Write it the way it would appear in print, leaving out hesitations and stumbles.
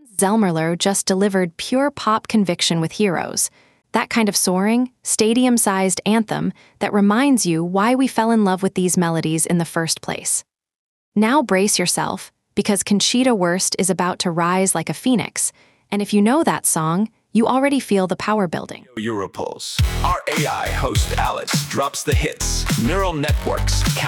Zelmerler just delivered pure pop conviction with Heroes. That kind of soaring, stadium-sized anthem that reminds you why we fell in love with these melodies in the first place. Now brace yourself, because Conchita Wurst is about to rise like a phoenix, and if you know that song, you already feel the power building. Europulse. Our AI host Alice drops the hits. Neural networks